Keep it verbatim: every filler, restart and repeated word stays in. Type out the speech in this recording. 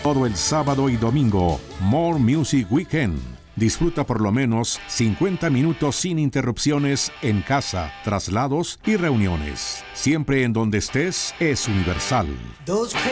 Todo el sábado y domingo, More Music Weekend. Disfruta por lo menos cincuenta minutos sin interrupciones en casa, traslados y reuniones. Siempre en donde estés es Universal. Those